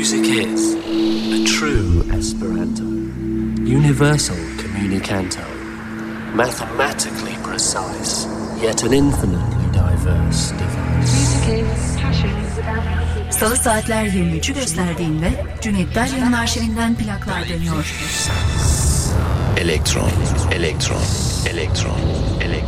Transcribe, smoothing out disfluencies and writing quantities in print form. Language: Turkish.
Music is a true Esperanto, universal communicanto, mathematically precise, yet an infinitely diverse device. Salı saatler 23'ü gösterdiğinde Cüneyt Darya'nın arşivinden plaklar dönüyor. Elektron, elektron, elektron, elektron.